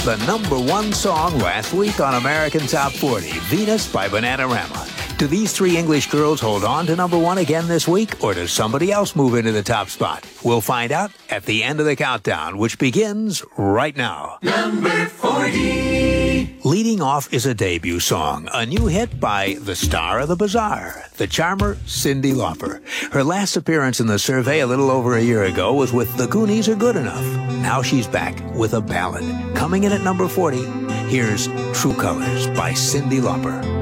The #1 song last week on American Top 40, Venus by Bananarama. Do these three English girls hold on to #1 again this week, or does somebody else move into the top spot? We'll find out at the end of the countdown, which begins right now. Number 40. Leading off is a debut song, a new hit by the star of the bazaar, the charmer Cyndi Lauper. Her last appearance in the survey a little over a year ago was with The Goonies Are Good Enough. Now she's back with a ballad. Coming in at number 40, here's True Colors by Cyndi Lauper.